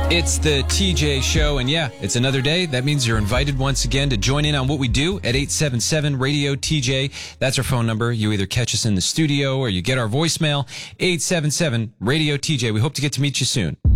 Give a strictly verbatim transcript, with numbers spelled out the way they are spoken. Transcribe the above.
It's the T J Show, and yeah, it's another day. That means you're invited once again to join in on what we do at eight seven seven radio T J. That's our phone number. You either catch us in the studio or you get our voicemail, eight seven seven radio T J. We hope to get to meet you soon.